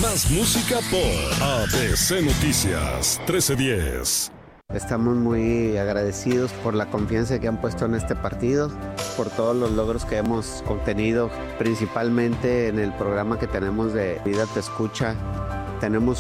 Más música por ABC Noticias 1310. Estamos muy agradecidos por la confianza que han puesto en este partido, por todos los logros que hemos obtenido, principalmente en el programa que tenemos de Vida Te Escucha. Tenemos